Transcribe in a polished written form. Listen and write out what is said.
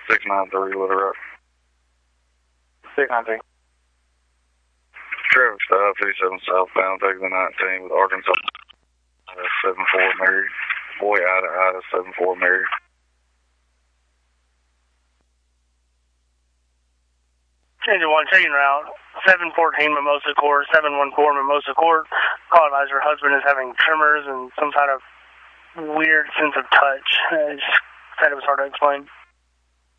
693 Little Rock. 693. Traffic stop, 57 southbound, taking the 19 with Arkansas. 74 Mary. Boy, Ida, 74 Mary. Engine 1, checking route. 714 Mimosa Court, 714 Mimosa Court. Call advisor, her husband is having tremors and some kind of weird sense of touch. Said it was hard to explain.